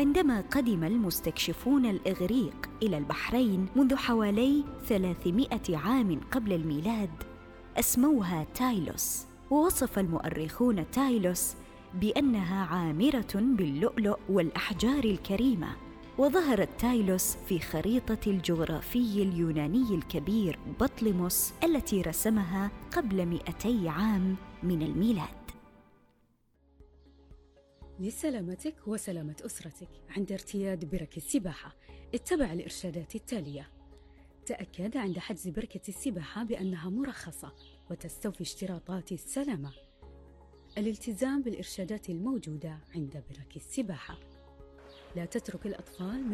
عندما قدم المستكشفون الإغريق إلى البحرين منذ حوالي 300 عام قبل الميلاد أسموها تايلوس، ووصف المؤرخون تايلوس بأنها عامرة باللؤلؤ والأحجار الكريمة. وظهرت تايلوس في خريطة الجغرافي اليوناني الكبير بطليموس التي رسمها قبل 200 عام من الميلاد. لسلامتك وسلامة أسرتك عند ارتياد برك السباحة اتبع الإرشادات التالية. تأكد عند حجز بركة السباحة بأنها مرخصة وتستوفي اشتراطات السلامة. الالتزام بالإرشادات الموجودة عند برك السباحة. لا تترك الأطفال